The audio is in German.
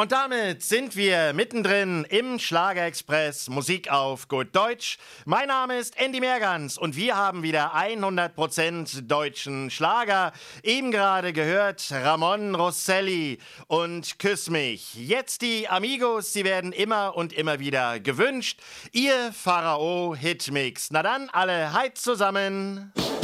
Und damit sind wir mittendrin im Schlagerexpress Musik auf gut Deutsch. Mein Name ist Andy Mehrgans und wir haben wieder 100% deutschen Schlager. Eben gerade gehört Ramon Rosselli und Küss mich. Jetzt die Amigos, sie werden immer und immer wieder gewünscht. Ihr Pharao Hitmix. Na dann alle Heit zusammen.